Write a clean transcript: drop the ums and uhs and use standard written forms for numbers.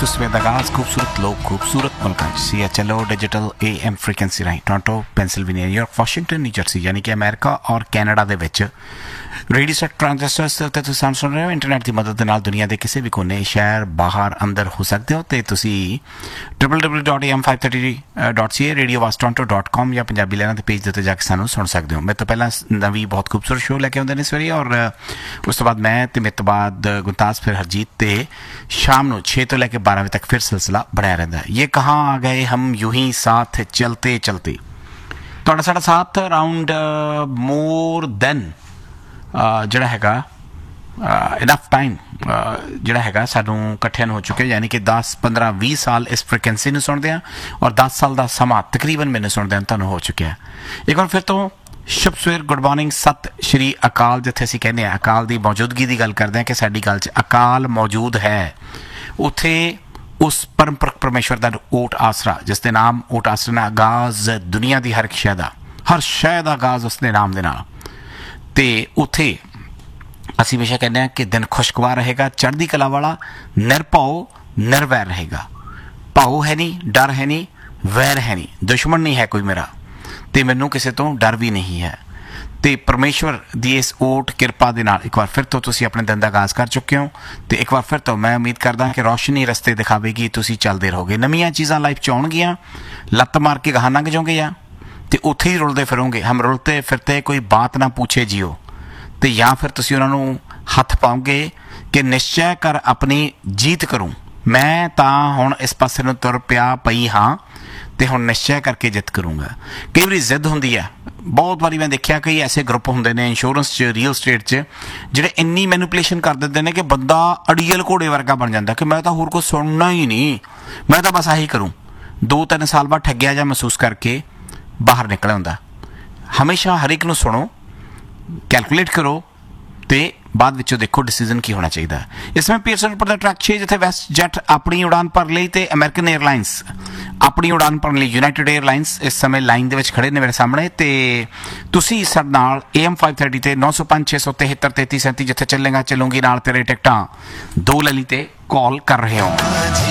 खूबसूरत सवेर का आगाज, खूबसूरत लोग, खूबसूरत मुल्क। CHLO digital AM frequency राਹੀਂ Toronto, Pennsylvania, New York, Washington, New Jersey यानी कि अमेरिका और कैनेडा ਦੇ ਵਿੱਚ रेडियो सेट ट्रांजिस्टर्स ਤੇ ਤੁਸੀਂ ਸਾਨੂੰ ਸੁਣ ਰਹੇ ਹੋ। ਇੰਟਰਨੈਟ ਦੀ ਮਦਦ ਦੇ ਨਾਲ ਦੁਨੀਆ ਦੇ ਕਿਸੇ ਵੀ ਕੋਨੇ, ਸ਼ਹਿਰ, ਬਾਹਰ, ਅੰਦਰ ਹੋ ਸਕਦੇ ਹੋ। ਤੇ ਤੁਸੀਂ www.am530.ca, radiovastoronto.com ਜਾਂ ਪੰਜਾਬੀ ਲਹਿਰਾਂ ਦੇ ਪੇਜ ਦੇ ਉੱਤੇ ਜਾ ਕੇ ਸਾਨੂੰ ਸੁਣ ਸਕਦੇ ਹੋ। ਮੇਰੇ ਤੋਂ ਪਹਿਲਾਂ ਨਵੀਂ ਬਹੁਤ ਖੂਬਸੂਰਤ ਸ਼ੋਅ ਲੈ ਕੇ ਆਉਂਦੇ ਨੇ ਸਵੇਰੇ, ਔਰ ਉਸ ਤੋਂ ਬਾਅਦ ਮੈਂ ਤੇ ਮੇਰੇ ਤੋਂ ਬਾਅਦ ਗੁਲਤਾਜ, ਫਿਰ ਹਰਜੀਤ, ਤੇ शाम ਨੂੰ 6 ਤੋਂ ਲੈ ਕੇ 12 ਵਜੇ ਤੱਕ ਫਿਰ ਸਿਲਸਿਲਾ ਬਣਿਆ ਰਹਿੰਦਾ ਹੈ। ਇਹ ਕਹਾਂ ਆ ਗਏ ਹਮ यूं ही साथ चलते चलते। ਤੁਹਾਡਾ ਸਾਡਾ ਸਾਥ ਅਰਾਊਂਡ ਮੋਰ ਦੈਨ ਜਿਹੜਾ ਹੈਗਾ ਇਨਫ ਟਾਈਮ ਜਿਹੜਾ ਹੈਗਾ ਸਾਨੂੰ ਇਕੱਠਿਆਂ ਨੂੰ ਹੋ ਚੁੱਕਿਆ, ਯਾਨੀ ਕਿ 10, 15, 20 ਸਾਲ ਇਸ ਫ੍ਰੀਕੁਐਂਸੀ ਨੂੰ ਸੁਣਦੇ ਹਾਂ, ਔਰ 10 ਸਾਲ ਦਾ ਸਮਾਂ ਤਕਰੀਬਨ ਮੈਨੂੰ ਸੁਣਦੇ ਹਾਂ ਤੁਹਾਨੂੰ ਹੋ ਚੁੱਕਿਆ। ਇੱਕ ਵਾਰ ਫਿਰ ਤੋਂ ਸ਼ੁਭ ਸਵੇਰ, ਗੁੱਡ ਮਾਰਨਿੰਗ, ਸਤਿ ਸ਼੍ਰੀ ਅਕਾਲ। ਜਿੱਥੇ ਅਸੀਂ ਕਹਿੰਦੇ ਹਾਂ ਅਕਾਲ ਦੀ ਮੌਜੂਦਗੀ ਦੀ ਗੱਲ ਕਰਦੇ ਹਾਂ ਕਿ ਸਾਡੀ ਗੱਲ 'ਚ ਅਕਾਲ ਮੌਜੂਦ ਹੈ, ਉੱਥੇ ਉਸ ਪਰਮ ਪਰਮੇਸ਼ਵਰ ਦਾ ਓਟ ਆਸਰਾ, ਜਿਸ ਦੇ ਨਾਮ ਓਟ ਆਸਰੇ ਨਾਲ ਆਗਾਜ਼ ਦੁਨੀਆ ਦੀ ਹਰ ਸ਼ੈ ਦਾ, ਹਰ ਸ਼ੈ ਦਾ ਆਗਾਜ਼ ਉਸ ਦੇ ਨਾਮ ਦੇ ਨਾਲ। ਤੇ ਉੱਥੇ ਅਸੀਂ ਹਮੇਸ਼ਾ ਕਹਿੰਦੇ ਹਾਂ ਕਿ ਦਿਨ ਖੁਸ਼ਗਵਾਰ ਰਹੇਗਾ, ਚੜ੍ਹਦੀ ਕਲਾ ਵਾਲਾ, ਨਿਰਭਉ ਨਿਰਵੈਰ ਰਹੇਗਾ। ਭਾਉ ਹੈ ਨਹੀਂ, ਡਰ ਹੈ ਨਹੀਂ, ਵੈਰ ਹੈ ਨਹੀਂ, ਦੁਸ਼ਮਣ ਨਹੀਂ ਹੈ ਕੋਈ ਮੇਰਾ, ਤੇ ਮੈਨੂੰ ਕਿਸੇ ਤੋਂ ਡਰ ਵੀ ਨਹੀਂ ਹੈ। ਤੇ ਪਰਮੇਸ਼ਵਰ ਦੀ ਇਸ ਓਟ ਕਿਰਪਾ ਦੇ ਨਾਲ ਇੱਕ ਵਾਰ ਫਿਰ ਤੋਂ ਤੁਸੀਂ ਆਪਣੇ ਦਿਨ ਦਾ ਆਗਾਜ਼ ਕਰ ਚੁੱਕੇ ਹੋ। ਤੇ ਇੱਕ ਵਾਰ ਫਿਰ ਤੋਂ ਮੈਂ ਉਮੀਦ ਕਰਦਾ ਕਿ ਰੌਸ਼ਨੀ ਰਸਤੇ ਦਿਖਾਵੇਗੀ, ਤੁਸੀਂ ਚੱਲਦੇ ਰਹੋਗੇ, ਨਵੀਆਂ ਚੀਜ਼ਾਂ ਲਾਈਫ 'ਚ ਆਉਣਗੀਆਂ, ਲੱਤ ਮਾਰ ਕੇ ਗਾਹਾਂ ਲੰਘ ਜਾਓਗੇ ਜਾਂ ਤੇ ਉੱਥੇ ਹੀ ਰੁਲਦੇ ਫਿਰੋਗੇ। ਹਮ ਰੁਲਤੇ ਫਿਰਤੇ ਕੋਈ ਬਾਤ ਨਾ ਪੁੱਛੇ ਜੀਓ। ਤੇ ਜਾਂ ਫਿਰ ਤੁਸੀਂ ਉਹਨਾਂ ਨੂੰ ਹੱਥ ਪਾਓਗੇ ਕਿ ਨਿਸ਼ਚੈ ਕਰ ਆਪਣੀ ਜੀਤ ਕਰੂੰ, ਮੈਂ ਤਾਂ ਹੁਣ ਇਸ ਪਾਸੇ ਨੂੰ ਤੁਰ ਪਿਆ ਪਈ ਹਾਂ ਤੇ ਹੁਣ ਨਿਸ਼ਚੈ ਕਰਕੇ ਜਿੱਤ ਕਰੂੰਗਾ। ਕਈ ਵਾਰੀ ਜ਼ਿੱਦ ਹੁੰਦੀ ਹੈ, ਬਹੁਤ ਵਾਰੀ ਮੈਂ ਦੇਖਿਆ ਕਈ ਐਸੇ ਗਰੁੱਪ ਹੁੰਦੇ ਨੇ ਇੰਸ਼ੋਰੈਂਸ 'ਚ, ਰੀਅਲ ਸਟੇਟ 'ਚ, ਜਿਹੜੇ ਇੰਨੀ ਮੈਨੂਪੂਲੇਸ਼ਨ ਕਰ ਦਿੰਦੇ ਨੇ ਕਿ ਬੰਦਾ ਅੜੀਅਲ ਘੋੜੇ ਵਰਗਾ ਬਣ ਜਾਂਦਾ ਕਿ ਮੈਂ ਤਾਂ ਹੋਰ ਕੁਛ ਸੁਣਨਾ ਹੀ ਨਹੀਂ, ਮੈਂ ਤਾਂ ਬਸ ਆਹੀ ਕਰੂੰ। 2-3 ਸਾਲ ਬਾਅਦ ਠੱਗਿਆ ਜਾਂ ਮਹਿਸੂਸ ਕਰਕੇ ਬਾਹਰ ਨਿਕਲ ਆਉਂਦਾ। ਹਮੇਸ਼ਾ ਹਰ ਇੱਕ ਨੂੰ ਸੁਣੋ, ਕੈਲਕੂਲੇਟ ਕਰੋ ਤੇ ਬਾਅਦ ਵਿੱਚੋਂ ਦੇਖੋ ਡਿਸੀਜ਼ਨ ਕੀ ਹੋਣਾ ਚਾਹੀਦਾ। ਇਸ ਸਮੇਂ ਪੀਅਰਸਨ ਉੱਪਰ ਦਾ ਟਰੱਕ 6, ਜਿੱਥੇ ਵੈਸਟ ਜੈਟ ਆਪਣੀ ਉਡਾਨ ਭਰ ਲਈ ਤੇ ਅਮਰੀਕਨ 에ਅਰਲਾਈਨਸ ਆਪਣੀ ਉਡਾਨ ਭਰਨ ਲਈ ਯੂਨਾਈਟਿਡ 에ਅਰਲਾਈਨਸ ਇਸ ਸਮੇਂ ਲਾਈਨ ਦੇ ਵਿੱਚ ਖੜੇ ਨੇ ਮੇਰੇ ਸਾਹਮਣੇ। ਤੇ ਤੁਸੀਂ ਸਾਡੇ ਨਾਲ AM530 ਤੇ 905-673-3337 ਜਿੱਥੇ ਚੱਲੇਗਾ ਚੱਲੂਗੀ ਨਾਲ ਤੇਰੇ ਟਿਕਟਾਂ 2 ਲੈ ਲਈ ਤੇ ਕਾਲ ਕਰ ਰਹੇ ਹੋ।